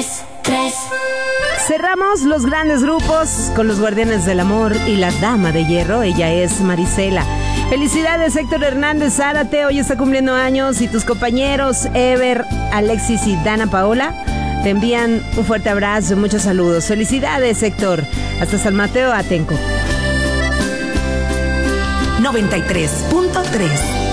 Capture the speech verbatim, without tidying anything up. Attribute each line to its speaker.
Speaker 1: tres, tres.
Speaker 2: Cerramos los grandes grupos con los Guardianes del Amor y la Dama de Hierro. Ella es Marisela. Felicidades, Héctor Hernández Zárate. Hoy está cumpliendo años y tus compañeros Ever, Alexis y Dana Paola te envían un fuerte abrazo y muchos saludos. Felicidades, Héctor. Hasta San Mateo Atenco.
Speaker 3: noventa y tres punto tres